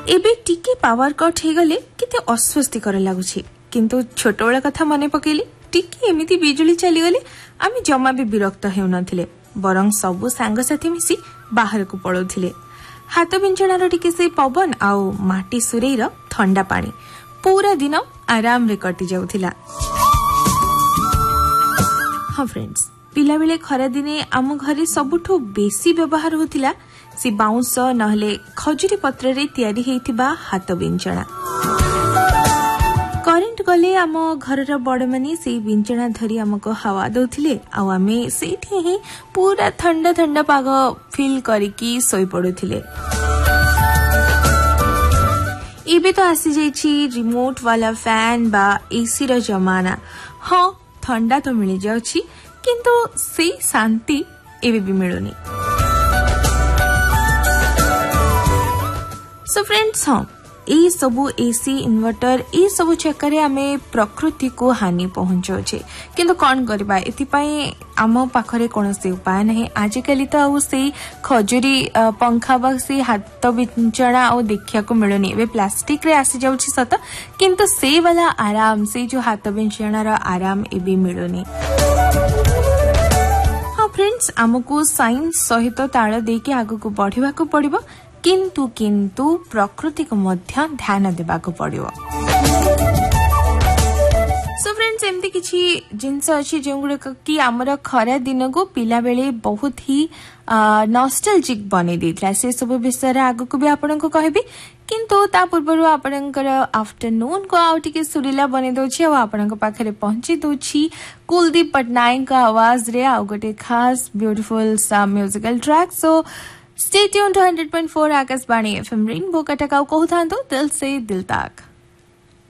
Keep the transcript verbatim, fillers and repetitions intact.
एबे टिके power cut हो गले केते अस्वस्थिकर लगुछि किंतु छोट बेला कथा मने पकेली टिके एमिति बिजुली चली गले आमी जमा भी विरक्त हेउ नथिले बरं सबु सांग साथी मिसी बाहर को पळौथिले हाथ बिंचणार टिके से पवन आउ माटी सुरेर ठंडा पानी पूरा दिन आराम रे कटि जाउथिला। हाँ फ्रेंड्स, पिला बेले खरा दिने आम घरे सबुठो बेसी व्यवहार होतिला से बाउंस नहले खजुरी पत्र रे तयारी हेइथिबा हाथ बिंचणा। करेंट गले आम घर बड़ माने से बिंचणा धरी आमको हवा दउथिले आ आमे सेठी ही पूरा ठंडा ठंडा पाग फील करिकी सोई पडुथिले। एबे तो आसी जाइछि रिमोट वाला फैन बा एसी रो जमाना। हाँ, ठंडा तो मिल जाउछि किंतु से शांति एबे भी मिलुनी। सो फ्रेंड्स, हाँ ए सबु एसी इन्वर्टर ए सबु चक्कर आमे प्रकृति को हानि पहुंचाउछे किंतु कौन करबा एति पई आम पाखरे कोनोसी उपाय नहीं। आजिकली तो आउ से खजुरी पंखा बा से हाथ बिंचणा आ देखिया को मिलुनी एबे प्लास्टिक रे आसी जाउछि सत किंतु से वाला आराम से जो हाथ बिंचणा रा आराम एबे मिलुनी। हाँ फ्रेंड्स, आमको साइंस सहित ताळ देके आगु को बढ़िबा को पड़िबो किंतु किंतु प्रकृति को मध्य ध्यान देबा को पड़िबो। सो फ्रेंड्स, एमती किछि जिंस अछि जे गुड कि हमर खरा दिन को पिला बेले बहुत ही नॉस्टैल्जिक बने देथला से सब विषय रे आगु को भी आपन को कहबी किंतु ता पूर्व आपनकर आफ्टरनून को आउट के सुरीला बने दोछि आ आपन को पाखरे पहुंची दोछि कुलदीप पटनायक का आवाज रे आ गोटे खास ब्यूटीफुल सा musical track. So stay tuned to one hundred point four Akashvani FM rainbow कटकाउ कहू थांतो दिल से दिल तक।